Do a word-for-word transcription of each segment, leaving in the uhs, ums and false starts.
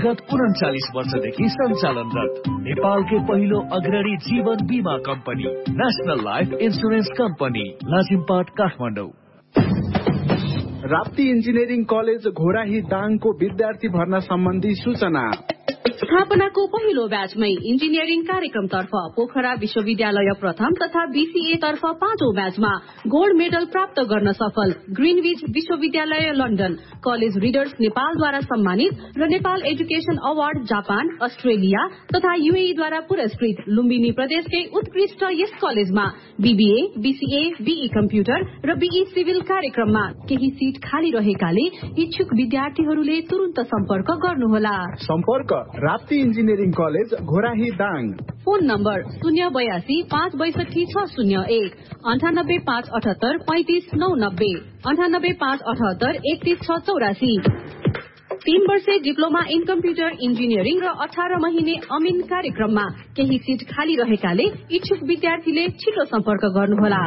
विगत उन्चालिस वर्षदेखि सञ्चालनरत नेपालकै पहिलो अग्रणी जीवन बीमा company national life insurance company Lazimpat Kathmandu. Rapti engineering college Ghorahi दाङको विद्यार्थी भर्ना सम्बन्धी सूचना। स्थापनाको पहिलो ब्याचमै इन्जिनियरिङ कार्यक्रमतर्फ पोखरा विश्वविद्यालय प्रथम तथा बीसीए तर्फ पाँचौं ब्याचमा गोल्ड मेडल प्राप्त गर्न सफल ग्रीनविच विश्वविद्यालय लन्डन कलेज रिडर्स नेपालद्वारा सम्मानित र Nepal education award Japan Australia तथा यूएईद्वारा पुरस्कृत लुम्बिनी प्रदेशकै उत्कृष्ट यस कलेजमा बीबीए बीसीए बीई कम्प्युटर र बीई सिभिल कार्यक्रममा केही सीट खाली रहेकाले इच्छुक विद्यार्थीहरूले तुरन्त सम्पर्क गर्नुहोला। सम्पर्क Rapti engineering college Ghorahi Dang. Phone number शून्य बयासी पाँच बैसठी छ शून्य एक अन्ठानब्बे पाँच अठहत्तर पैंतिस नौ नब्बे अन्ठानब्बे पाँच अठहत्तर एकतीस छ चौरासी। तीन वर्षे डिप्लोमा इन कम्प्युटर इन्जिनियरिङ र अठार महिने अमिन कार्यक्रममा केही सीट खाली रहेकाले इच्छुक विद्यार्थीले छिटो सम्पर्क गर्नुहोला।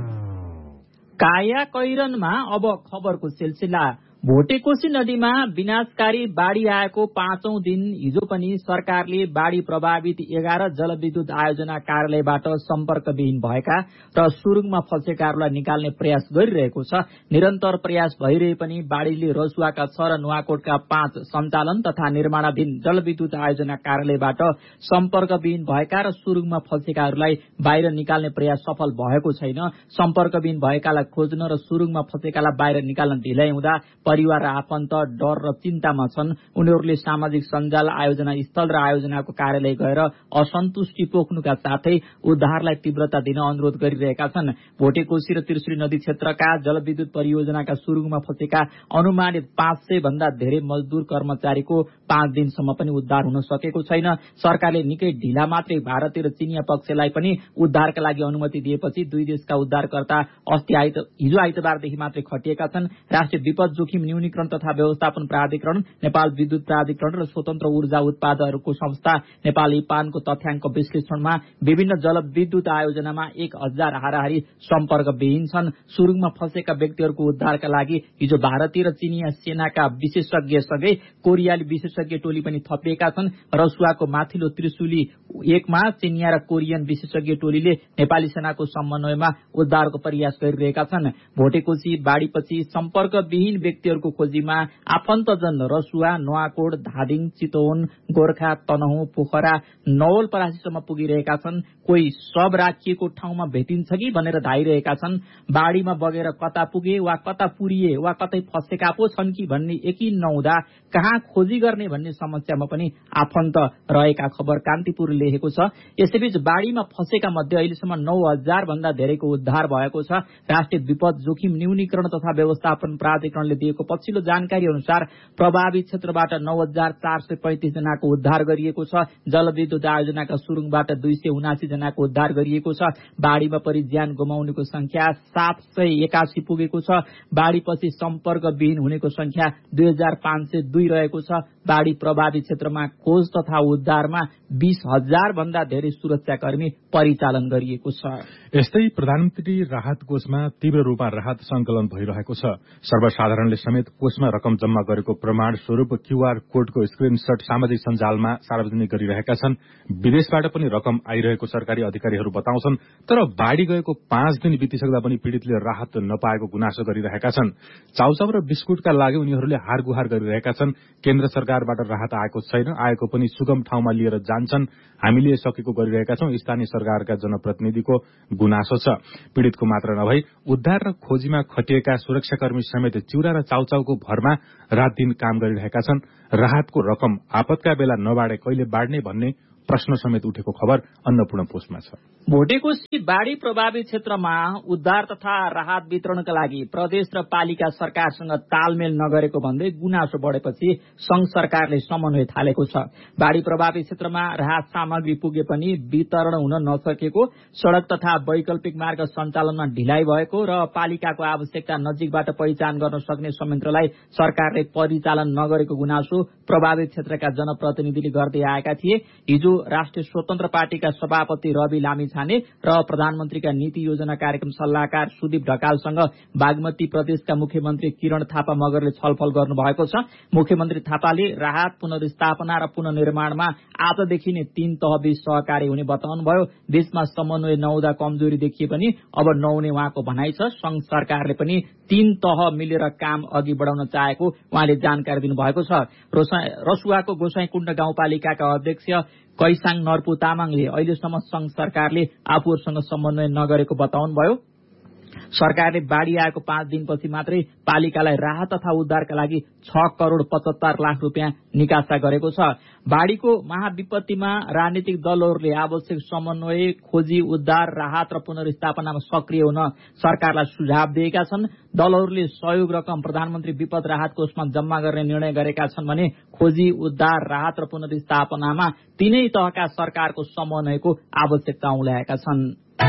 काया कैरनमा अब खबरको सिलसिला। भोटेकोशी नदीमा विनाशकारी बाढ़ी आएको पाँचौं दिन हिजो पनि सरकारले बाढ़ी प्रभावित एघार जलविद्युत आयोजना कार्यालयबाट सम्पर्कविहीन भएका र सुरुङमा फँसेकाहरूलाई निकाल्ने प्रयास गरिरहेको छ। निरन्तर प्रयास भइरहे पनि बाढ़ीले रसुवाका छ र नुवाकोटका पाँच सञ्चालन तथा निर्माणाधीन जलविद्युत आयोजना कार्यालयबाट सम्पर्कविहीन भएका र सुरुङमा फँसेकाहरूलाई बाहिर निकाल्ने प्रयास सफल भएको छैन। सम्पर्कविहीन भएकालाई खोज्न र सुरुङमा फँसेकालाई बाहिर निकाल्न ढिलाइ हुँदा परिवार र आफन्त डर र चिन्तामा छन्। उनीहरूले सामाजिक सञ्जाल आयोजना स्थल र आयोजनाको कार्यालय गएर असन्तुष्टि पोख्नुका साथै उद्धारलाई तीव्रता दिन अनुरोध गरिरहेका छन्। भोटेकोशी र त्रिशुली नदी क्षेत्रका जलविद्युत परियोजनाका सुरुङमा फँसेका अनुमानित पाँच सय भन्दा धेरै मजदूर कर्मचारीको पाँच दिनसम्म पनि उद्धार हुन सकेको छैन। सरकारले निकै ढिला मात्रै भारतीय र चीनिया पक्षलाई पनि उद्धारका लागि अनुमति दिएपछि दुई देशका उद्धारकर्ता अस्ति आइत हिजो आइतबारदेखि मात्रै खटिएका छन्। राष्ट्रिय विपद जोखिम न्यूनीकरण तथा व्यवस्थापन प्राधिकरण, नेपाल विद्युत प्राधिकरण र स्वतन्त्र ऊर्जा उत्पादकहरूको संस्था नेपाल इपानको तथ्याङ्क विश्लेषणमा विभिन्न जलविद्युत आयोजनामा एक हजार हाराहारी सम्पर्कविहीन छन्। सुरुङमा फँसेका व्यक्तिहरूको उद्धारका लागि हिजो भारतीय र चीनिया सेनाका विशेषज्ञसँगै कोरियाली विशेषज्ञ टोली पनि थपिएका छन्। रसुवाको माथिल्लो त्रिशुली एकमा चीनिया र कोरियन विशेषज्ञ टोलीले नेपाली सेनाको समन्वयमा उद्धारको प्रयास गरिरहेका छन्। भोटेकोशी बाढ़ीपछि सम्पर्कविहीन व्यक्तिहरूको खोजीमा आफन्तजन रसुवा, नुवाकोट, धादिङ, चितवन, गोर्खा, तनहुँ, पोखरा, नवलपरासीसम्म पुगिरहेका छन्। कोही शव राखिएको ठाउँमा भेटिन्छ कि भनेर धाइरहेका छन्। बाढ़ीमा बगेर कता पुगे वा कता पुरिए वा कतै फँसेका पो छन् कि भन्ने यकिन नहुँदा कहाँ खोजी गर्ने भन्ने समस्यामा पनि आफन्त रहेका खबर कान्तिपुरले लेखेको छ। यसैबीच बाढ़ीमा फँसेका मध्ये अहिलेसम्म नौ हजार भन्दा धेरैको उद्धार भएको छ। राष्ट्रिय विपद जोखिम न्यूनीकरण तथा व्यवस्थापन प्राधिकरणले दिएको पछिल्लो जानकारी अनुसार प्रभावित क्षेत्रबाट नौ हजार चार सय पैंतिस जनाको उद्धार गरिएको छ। जलविद्युत आयोजनाका सुरुङबाट दुई सय उनासी जनाको उद्धार गरिएको छ। बाढ़ीमा परि ज्यान गुमाउनेको संख्या सात सय एकासी पुगेको छ। बाढ़ीपछि सम्पर्कविहीन हुनेको संख्या दुई हजार पाँच सय दुई रहेको छ। बाढ़ी प्रभावित क्षेत्रमा खोज तथा उद्धारमा बीस हजार भन्दा धेरै सुरक्षाकर्मी परिचालन गरिएको छ। यस्तै प्रधानमन्त्री राहत कोषमा तीव्र रूपमा राहत संकलन भइरहेको छ। सर्वसाधारणले समेत कोषमा रकम जम्मा गरेको प्रमाण स्वरूप क्यूआर कोडको स्क्रिनशट सामाजिक सञ्जालमा सार्वजनिक गरिरहेका छन्। विदेशबाट पनि रकम आइरहेको सरकारी अधिकारीहरू बताउँछन्। तर बाढ़ी गएको पाँच दिन बितिसक्दा पनि पीड़ितले राहत नपाएको गुनासो गरिरहेका छन्। चाउचाउ र बिस्कुटका लागि उनीहरूले हारगुहार गरिरहेका छन्। केन्द्र सरकारबाट राहत आएको छैन, आएको पनि सुगम ठाउँमा लिएर जान्छन्। हामीले सकेको गरिरहेका छौं, स्थानीय सरकारका जनप्रतिनिधिको गुनासो छ। पीड़ितको मात्र नभई उद्धार र खोजीमा खटिएका सुरक्षाकर्मी समेत चिउरा र चाउचाउको भरमा रात दिन काम गरिरहेका छन्। राहतको रकम आपतका बेला नबाडे कहिले बाड्ने भन्ने प्रश्न समेत उठेको खबर अन्नपूर्ण पोस्टमा छ। भोटेकोशी बाढ़ी प्रभावित क्षेत्रमा उद्धार तथा राहत वितरणका लागि प्रदेश र पालिका सरकारसँग तालमेल नगरेको भन्दै गुनासो बढेपछि संघ सरकारले समन्वय थालेको छ। बाढ़ी प्रभावित क्षेत्रमा राहत सामग्री पुगे पनि वितरण हुन नसकेको, सड़क तथा वैकल्पिक मार्ग सञ्चालनमा ढिलाइ भएको र पालिकाको आवश्यकता नजिकबाट पहिचान गर्न सक्ने संयन्त्रलाई सरकारले परिचालन नगरेको गुनासो प्रभावित क्षेत्रका जनप्रतिनिधिले गर्दै आएका थिए। हिजो राष्ट्रिय स्वतन्त्र पार्टीका सभापति रवि लामिछाने र प्रधानमन्त्रीका नीति योजना कार्यक्रम सल्लाहकार सुदीप ढकालसँग बागमती प्रदेशका मुख्यमन्त्री किरण थापा मगरले छलफल गर्नुभएको छ। मुख्यमन्त्री थापाले राहत, पुनर्स्थापना र पुनर्निर्माणमा आजदेखि नै तीन तहबीच सहकारी हुने बताउनुभयो। देशमा समन्वय नहुँदा कमजोरी देखिए पनि अब नहुने उहाँको भनाइ छ। संघ सरकारले पनि तीन तह मिलेर काम अघि बढाउन चाहेको उहाँले जानकारी दिनुभएको छ। रसुवाको गोसाईकुण्ड गाउँपालिकाका अध्यक्ष कैसाङ नर्पु तामाङले अहिलेसम्म संघ सरकारले आफूहरूसँग समन्वय नगरेको बताउनुभयो। सरकारले बाढ़ी आएको पाँच दिनपछि मात्रै पालिकालाई राहत तथा उद्धारका लागि छ करोड़ पचहत्तर लाख रुपियाँ निकासा गरेको छ। बाढ़ीको महाविपत्तिमा राजनीतिक दलहरूले आवश्यक समन्वय, खोजी, उद्धार, राहत र पुनर्स्थापनामा सक्रिय हुन सरकारलाई सुझाव दिएका छन्। दलहरूले सहयोग रकम प्रधानमन्त्री विपद राहत कोषमा जम्मा गर्ने निर्णय गरेका छन् भने खोजी, उद्धार, राहत र पुनर्स्थापनामा तीनै तहका सरकारको समन्वयको आवश्यकता उल्याएका छन्।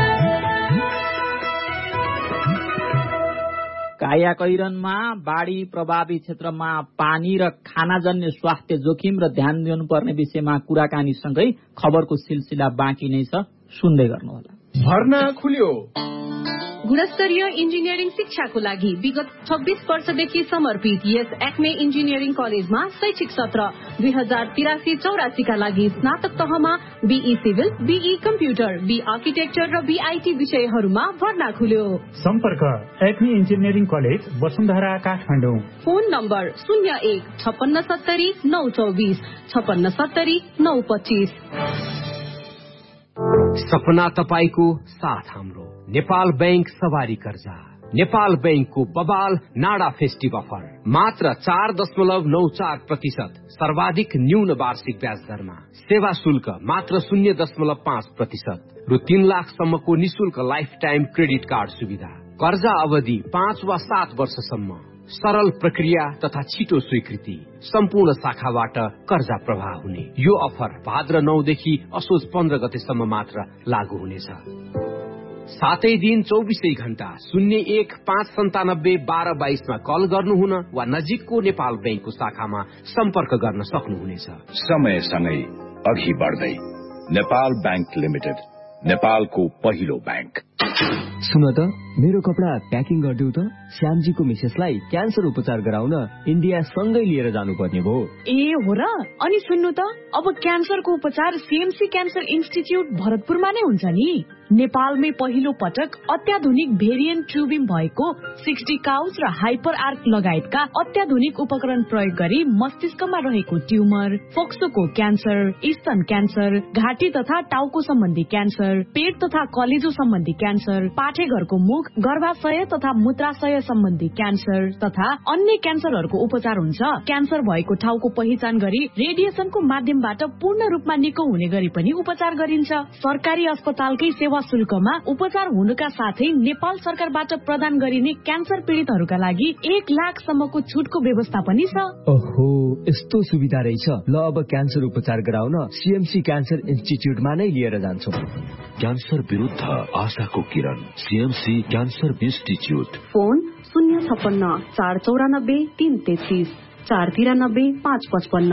कायाकैरनमा बाढ़ी प्रभावित क्षेत्रमा पानी र खानाजन्य स्वास्थ्य जोखिम र ध्यान दिनुपर्ने विषयमा कुराकानीसँगै खबरको सिलसिला बाँकी नै छ, सुन्दै गर्नुहोला। भर्ना खुल्यो। गुणस्तरीय इन्जिनियरिङ शिक्षाको लागि विगत छब्बीस वर्षदेखि समर्पित यस एक्मे इन्जिनियरिङ कलेजमा शैक्षिक सत्र दुई हजार तिरासी चौरासीका लागि स्नातक तहमा be civil, be computer, be architecture र बीआईटी विषयहरूमा भर्ना खुल्यो। सम्पर्क Acme engineering college, Vasundhara, Kathmandu. Phone number शून्य एक छप्पन्न सत्तरी नौ चौबिस छप्पन्न सत्तरी नौ पच्चिस। सपना तपाईको साथ हाम्रो नेपाल बैंक सवारी कर्जा। नेपाल बैंकको बबाल नाडा फेस्टिभ अफर मात्र चार दशमलव नौ चार प्रतिशत सर्वाधिक न्यून वार्षिक ब्याज दरमा, सेवा शुल्क मात्र शून्य दशमलव पाँच प्रतिशत रु तीन लाखसम्मको निशुल्क लाइफ टाइम क्रेडिट कार्ड सुविधा, कर्जा अवधि पाँच वा सात वर्षसम्म, सरल प्रक्रिया तथा छिटो स्वीकृति, सम्पूर्ण शाखाबाट कर्जा प्रवाह हुने। यो अफर भाद्र नौदेखि असोज पन्ध्र गतेसम्म मात्र लागू हुनेछ। सातै दिन चौबिसै घण्टा शून्य एक पाँच सन्तानब्बे बाह्र बाइसमा कल गर्नुहुन वा नजिकको नेपाल बैंकको शाखामा सम्पर्क गर्न सक्नुहुनेछ। समयसँगै अघि बढ्दै नेपाल बैंक लिमिटेड, नेपालको पहिलो बैंक। सुन त, मेरो कपडा प्याकिङ गरिदेऊ त। श्यामजीको मिसेसलाई क्यान्सर उपचार गराउन इन्डिया सँगै लिएर जानुपर्ने भयो। ए हो र? अनि सुन्नु त, अब क्यान्सरको उपचार सीएमसी क्यान्सर इन्स्टिच्युट भरतपुरमा नै हुन्छ नि। नेपालमै पहिलो पटक अत्याधुनिक भेरिएन्ट ट्युबिम भएको सिक्सटी काउज र हाइपर आर्क लगायतका अत्याधुनिक उपकरण प्रयोग गरी मस्तिष्कमा रहेको ट्युमर, फोक्सोको क्यान्सर, स्तन क्यान्सर, घाँटी तथा टाउको सम्बन्धी क्यान्सर, पेट तथा कलेजो सम्बन्धी क्यान्सर, पाठेघरको मुख, गर्भाशय तथा मूत्राशय सम्बन्धी क्यान्सर तथा अन्य क्यान्सरहरूको उपचार हुन्छ। क्यान्सर भएको ठाउँको पहिचान गरी रेडिएसनको माध्यमबाट पूर्ण रूपमा निको हुने गरी पनि उपचार गरिन्छ। सरकारी अस्पतालकै सेवा शुल्कमा उपचार हुनुका साथै नेपाल सरकारबाट प्रदान गरिने क्यान्सर पीड़ितहरूका लागि एक लाखसम्मको छुटको व्यवस्था पनि छ। ओहो, यस्तो सुविधा रहेछ। ल, अब क्यान्सर उपचार गराउन सीएमसी क्यान्सर इन्स्टिच्युटमा नै लिएर जान्छौँ। क्यान्सर विरुद्ध आशाको किरण, सीएमसी क्यान्सर इन्स्टिच्युट। फोन शून्य छप्पन्न चार चौरानब्बे तीन तेत्तीस चार तिरानब्बे पाँच पचपन्न।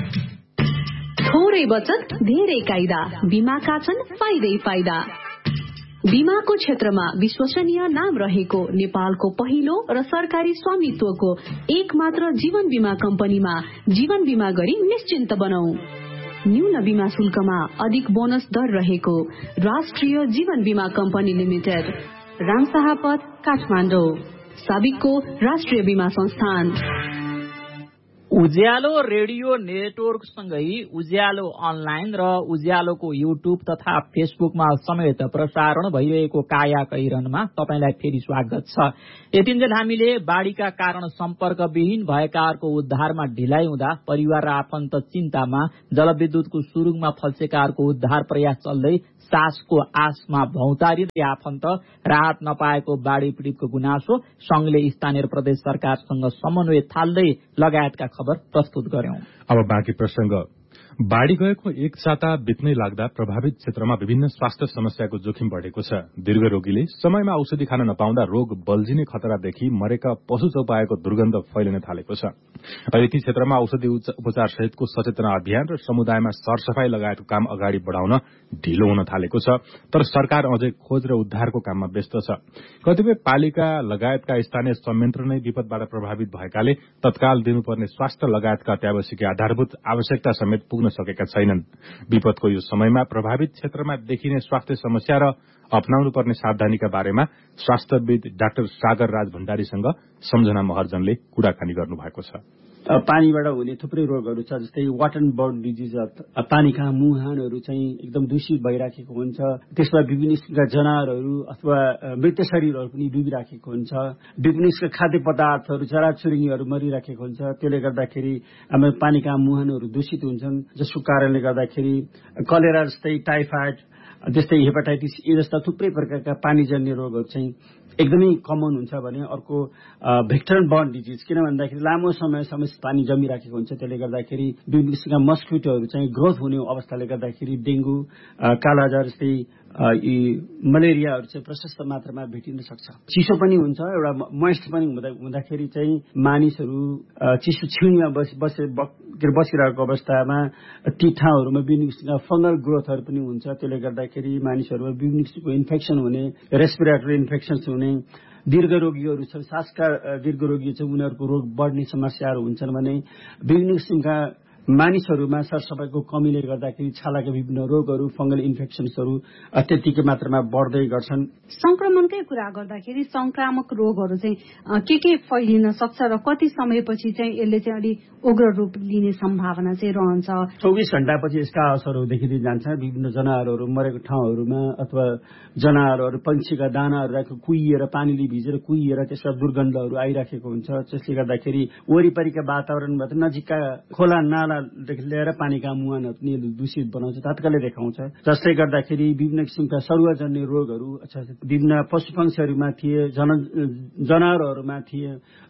थोरै बचत धेरै कायदा, बीमाका छन् फाइदै फाइदा। बीमाको क्षेत्रमा विश्वसनीय नाम रहेको नेपालको पहिलो र सरकारी स्वामित्वको एक मात्र जीवन बीमा कम्पनीमा जीवन बीमा गरी निश्चिन्त बनाऊ। न्यून बीमा शुल्कमा अधिक बोनस दर रहेको राष्ट्रिय जीवन बीमा कम्पनी लिमिटेड, रामशाहपथ, काठमाडौँ। साबिकको राष्ट्रिय बीमा संस्थान। उज्यालो रेडियो नेटवर्कसँगै उज्यालो अनलाइन र उज्यालोको युट्युब तथा फेसबुकमा समेत प्रसारण भइरहेको काया कैरनमा तपाईलाई फेरि स्वागत छ। यतिन्जेल हामीले बाढ़ीका कारण सम्पर्कविहीन भएकाहरूको उद्धारमा ढिलाइ हुँदा परिवार र आफन्त चिन्तामा, जलविद्युतको सुरुङमा फल्सेकाहरूको उद्धार प्रयास चल्दै सासको आसमा भौतारिँदै आफन्त राहत नपाएको बाढ़ी पीड़ितको गुनासो, संघले स्थानीय प्रदेश सरकारसँग समन्वय थाल्दै लगायतका खबर प्रस्तुत गर्यौं। अब बाँकी प्रसंग। बाढ़ी गएको एक साता बित्नै लाग्दा प्रभावित क्षेत्रमा विभिन्न स्वास्थ्य समस्याको जोखिम बढ़ेको छ। दीर्घ रोगीले समयमा औषधि खान नपाउँदा रोग बल्झिने खतरादेखि मरेका पशु चौपायाको दुर्गन्ध फैलिन थालेको छ। अहिले ती क्षेत्रमा औषधि उपचार सहितको सचेतना अभियान र समुदायमा सरसफाई लगायतको काम अगाडि बढ़ाउन ढिलो हुन थालेको छ। तर सरकार अझै खोज र उद्धारको काममा व्यस्त छ। कतिपय पालिका लगायतका स्थानीय संयन्त्र नै विपदबाट प्रभावित भएकाले तत्काल दिनुपर्ने स्वास्थ्य लगायतका अत्यावश्यकीय आधारभूत आवश्यकता समेत पुग्न सकेका छैनन्। विपदको यो समयमा प्रभावित क्षेत्रमा देखिने स्वास्थ्य समस्या र अपनाउनुपर्ने सावधानीका बारेमा स्वास्थ्यविद डाक्टर सागर राज भण्डारीसँग सम्झना महर्जनले कुराकानी गर्नुभएको छ। पानीबाट हुने थुप्रै रोगहरू छ, जस्तै वाटर एन्ड बर्न डिजिज, पानीका मुहानहरू चाहिँ एकदम दूषित भइराखेको हुन्छ। त्यसमा विभिन्न किसिमका जनावरहरू अथवा मृत शरीरहरू पनि डुबिराखेको हुन्छ। विभिन्न किसिमका खाद्य पदार्थहरू, चराचुरुङ्गीहरू मरिराखेको हुन्छ। त्यसले गर्दाखेरि हाम्रो पानीका मुहानहरू दूषित हुन्छन्, जसको कारणले गर्दाखेरि कलेरा जस्तै, टाइफाइड जस्तै, हेपाटाइटिस ए जस्ता थुप्रै प्रकारका पानीजन्य रोगहरू चाहिँ एकदमै कमन हुन्छ भने अर्को भेक्टर एन्ड बर्न डिजिज, किन भन्दाखेरि लामो समयसम्म पानी जमिराखेको हुन्छ। त्यसले गर्दाखेरि विभिन्न किसिमका मस्किटोहरू चाहिँ ग्रोथ हुने अवस्थाले गर्दाखेरि डेंगू, कालाजार जस्तै यी मलेरियाहरू चाहिँ प्रशस्त मात्रामा भेटिन सक्छ। चिसो पनि हुन्छ, एउटा मोइस्ट पनि हुँदाखेरि चाहिँ मानिसहरू चिसो छिउनीमा बसे बसिरहेको अवस्थामा ती ठाउँहरूमा विभिन्न किसिमका फंगल ग्रोथहरू पनि हुन्छ। त्यसले गर्दाखेरि मानिसहरूमा विभिन्न किसिमको इन्फेक्सन हुने, रेस्पिरेटरी इन्फेक्सन्स हुने, दीर्घ रोगीहरू छ, सासका दीर्घ रोगी छ, उनीहरूको रोग बढ्ने समस्याहरू हुन्छन् भने विभिन्न किसिमका मानिसहरूमा सरसफाइको कमीले गर्दाखेरि छालाका विभिन्न रोगहरू, फंगल इन्फेक्सन्सहरू अत्यधिक मात्रामा बढ्दै गर्छन्। संक्रमणकै कुरा गर्दाखेरि संक्रामक रोगहरू चाहिँ के के फैलिन सक्छ र कति समयपछि चाहिँ यसले चाहिँ अलि उग्र रूप लिने सम्भावना चाहिँ रहन्छ? चौबिस घण्टापछि यसका असरहरू देखिँदै जान्छ। विभिन्न जनावरहरू मरेको ठाउँहरूमा अथवा जनावरहरू पंक्षीका दानाहरू कुहिएर, पानीले भिजेर कुहिएर त्यसका दुर्गन्धहरू आइराखेको हुन्छ, जसले गर्दाखेरि वरिपरिका वातावरणबाट नजिकका खोला नाला देखि लिएर पानीका मुहानहरू पनि दूषित बनाउँछ, तत्कालै देखाउँछ। जसले गर्दाखेरि विभिन्न किसिमका सरुवाजन्य रोगहरू विभिन्न पशुपक्षीहरूमा थिए, जनावरहरूमा थिए,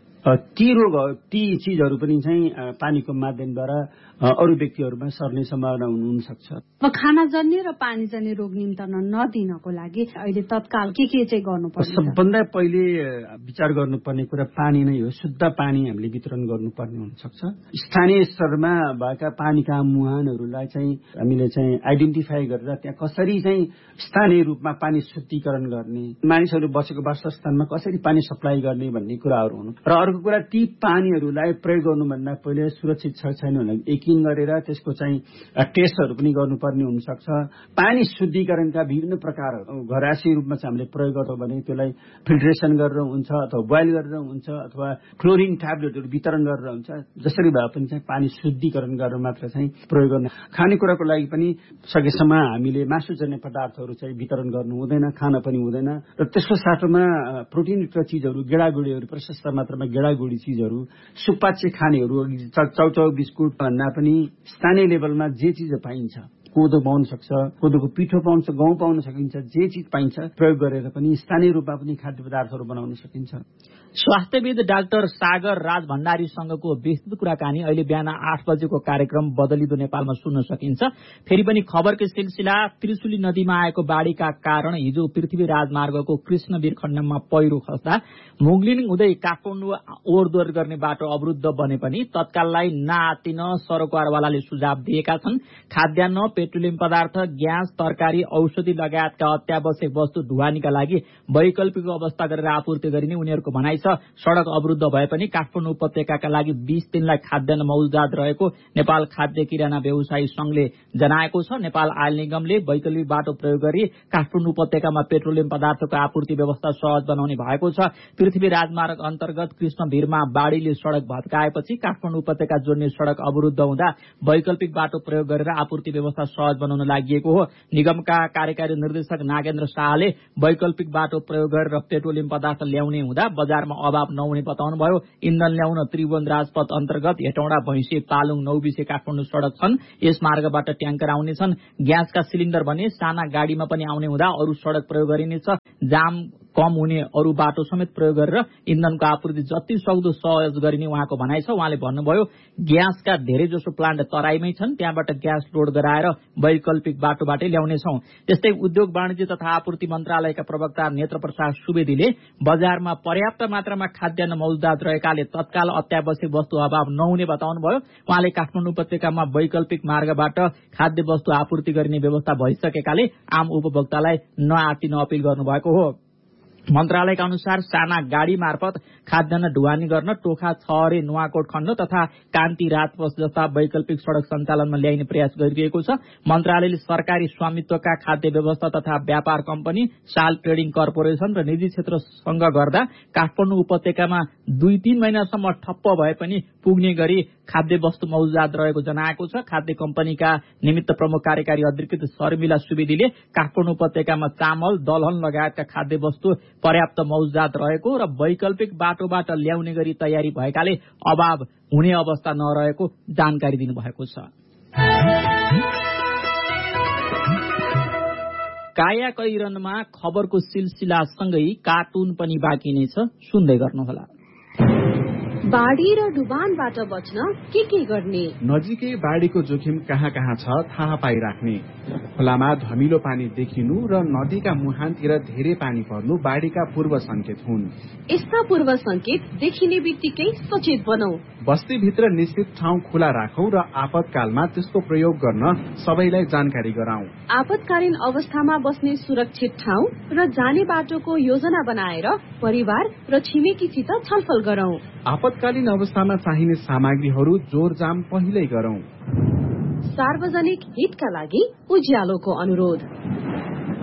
ती रोगहरू ती चिजहरू पनि चाहिँ पानीको माध्यमद्वारा अरू व्यक्तिहरूमा सर्ने सम्भावना हुन सक्छ। अब खानाजन्य र पानीजन्य रोग नियन्त्रण नदिनको लागि अहिले तत्काल के के चाहिँ गर्नुपर्छ? सबभन्दा पहिले विचार गर्नुपर्ने कुरा पानी नै हो। शुद्ध पानी हामीले वितरण गर्नुपर्ने हुन सक्छ। स्थानीय स्तरमा भएका पानीका मुहानहरूलाई चाहिँ हामीले चाहिँ आइडेन्टिफाई गरेर त्यहाँ कसरी चाहिँ स्थानीय रूपमा पानी शुद्धिकरण गर्ने, मानिसहरू बसेको वासस्थानमा कसरी पानी सप्लाई गर्ने भन्ने कुराहरू हुन्। र अर्को कुरा, ती पानीहरूलाई प्रयोग गर्नुभन्दा पहिले सुरक्षित छ छैन भने यकिन गरेर त्यसको चाहिँ टेस्टहरू पनि गर्नुपर्ने हुनसक्छ। पानी शुद्धिकरणका विभिन्न प्रकारहरू घरायसी रूपमा चाहिँ हामीले प्रयोग गर्छौँ भने त्यसलाई फिल्ट्रेसन गरेर हुन्छ अथवा बोइल गरेर हुन्छ अथवा क्लोरिन ट्याब्लेटहरू वितरण गरेर हुन्छ। जसरी भए पनि चाहिँ पानी शुद्धिकरण गरेर मात्र चाहिँ प्रयोग गर्ने। खानेकुराको लागि पनि सकेसम्म हामीले मासुजन्य पदार्थहरू चाहिँ वितरण गर्नु हुँदैन, खान पनि हुँदैन। र त्यसको साथमा प्रोटिनयुक्त चिजहरू, गेडागुडीहरू, प्रशस्त मात्रामा गेडागुडी चिजहरू, सुपाच्य खानेहरू, चाउचाउ बिस्कुट भन्दा पनि स्थानीय लेभलमा जे चिज पाइन्छ, कोदो पाउन सक्छ, कोदोको पिठो पाउँछ, गहुँ पाउन सकिन्छ, जे चिज पाइन्छ प्रयोग गरेर पनि स्थानीय रूपमा पनि खाद्य पदार्थहरू बनाउन सकिन्छ। स्वास्थ्यविद डाक्टर सागर राज भण्डारीसँगको विस्तृत कुराकानी अहिले बिहान आठ बजेको कार्यक्रम बदलिदो नेपालमा सुन्न सकिन्छ। फेरि पनि खबरको सिलसिला, त्रिशुली नदीमा आएको बाढ़ीका कारण हिजो पृथ्वी राजमार्गको कृष्णवीर खण्डमा पहिरो खस्दा मुगलिन हुँदै काठमाडौँ ओहोरदोहोर गर्ने बाटो अवरुद्ध बने पनि तत्काललाई नआतिन सरोकारवालाले सुझाव दिएका छन्। खाद्यान्न, पेट्रोलियम पदार्थ, ग्यास, तरकारी, औषधि लगायतका अत्यावश्यक वस्तु ढुवानीका लागि वैकल्पिक अवस्था गरेर आपूर्ति गरिने उनीहरूको भनाइ छ। सड़क अवरुद्ध भए पनि काठमाडौँ उपत्यकाका लागि बीस दिनलाई खाद्यान्न मौजुदात रहेको नेपाल खाद्य किराना व्यवसायी संघले जनाएको छ। नेपाल आयल निगमले वैकल्पिक बाटो प्रयोग गरी काठमाडौँ उपत्यकामा पेट्रोलियम पदार्थको आपूर्ति व्यवस्था सहज बनाउने भएको छ। पृथ्वी राजमार्ग अन्तर्गत कृष्णवीरमा बाढ़ीले सड़क भत्काएपछि काठमाडौँ उपत्यका जोड्ने सड़क अवरुद्ध हुँदा वैकल्पिक बाटो प्रयोग गरेर आपूर्ति व्यवस्था सहज बनाउन लागि हो। निगमका कार्यकारी निर्देशक नागेन्द्र शाहले वैकल्पिक बाटो प्रयोग गरेर पेट्रोलियम पदार्थ ल्याउने हुँदा बजारमा अभाव नहुने बताउनुभयो। इन्धन ल्याउन त्रिभुवन राजपथ अन्तर्गत हेटौँडा, भैँसे, पालुङ, नौबिसे काठमाडौँ सड़क छन्। यस मार्गबाट ट्याङ्कर आउनेछन्। ग्यासका सिलिण्डर भने साना गाडीमा पनि आउने हुँदा अरू सड़क प्रयोग गरिनेछ। जाम कम हुने अरू बाटो समेत प्रयोग गरेर इन्धनको आपूर्ति जति सक्दो सहज गरिने उहाँको भनाइ छ। उहाँले भन्नुभयो ग्यासका धेरै जसो प्लान्ट तराईमै छन्, त्यहाँबाट ग्यास लोड गराएर वैकल्पिक बाटोबाटै ल्याउनेछौं। त्यस्तै उद्योग वाणिज्य तथा आपूर्ति मन्त्रालयका प्रवक्ता नेत्र प्रसाद सुवेदीले बजारमा पर्याप्त मात्रामा खाद्यान्न मौजुदात रहेकाले तत्काल अत्यावश्यक वस्तु अभाव नहुने बताउनुभयो। उहाँले काठमाडौँ उपत्यकामा वैकल्पिक मार्गबाट खाद्य वस्तु आपूर्ति गर्ने व्यवस्था भइसकेकाले आम उपभोक्तालाई नआत्तिन अपील गर्नुभएको हो। मन्त्रालयका अनुसार साना गाड़ी मार्फत खाद्यान्न ढुवानी गर्न टोखा छहरे नुवाकोट खण्ड तथा कान्ति राजपथ जस्ता वैकल्पिक सड़क सञ्चालनमा ल्याइने प्रयास गरिरहेको छ। मन्त्रालयले सरकारी स्वामित्वका खाद्य व्यवस्था तथा व्यापार कम्पनी, साल ट्रेडिङ कर्पोरेशन र निजी क्षेत्रसँग गर्दा काठमाडौँ उपत्यकामा दुई तीन महिनासम्म ठप्प भए पनि पुग्ने गरी खाद्य वस्तु मौजुदात रहेको जनाएको छ। खाद्य कम्पनीका निमित्त प्रमुख कार्यकारी अधिकृत शर्मिला सुवेदीले काठमाडौँ उपत्यकामा चामल, दलहन लगायतका खाद्य वस्तु पर्याप्त मौजुदात रहेको र वैकल्पिक बाटोबाट ल्याउने गरी तयारी भएकाले अभाव हुने अवस्था नरहेको जानकारी दिनुभएको छ। काया कैरनमा खबरको सिलसिलासँगै कार्टुन पनि बाँकी नै छ, सुन्दै गर्नुहोला। बाढ़ी र डुबानबाट बच्न के के गर्ने? नजिकै बाढ़ीको जोखिम कहाँ कहाँ छ थाहा पाइराख्ने। खोलामा धमिलो पानी देखिनु र नदीका मुहानतिर धेरै पानी पर्नु बाढ़ीका पूर्व संकेत हुन्। यस्ता पूर्व संकेत देखिने बित्तिकै सचेत बनौ। बस्तीभित्र निश्चित ठाउँ खुला राखौं र आपतकालमा त्यसको प्रयोग गर्न सबैलाई जानकारी गराउँ। आपतकालीन अवस्थामा बस्ने सुरक्षित ठाउँ र जाने बाटोको योजना बनाएर परिवार र छिमेकीसित छलफल गरौं। आपतकालीन अवस्थामा चाहिने सामग्रीहरू जोरजाम पहिल्यै गरौं। सार्वजनिक हितका लागि उज्यालोको अनुरोध।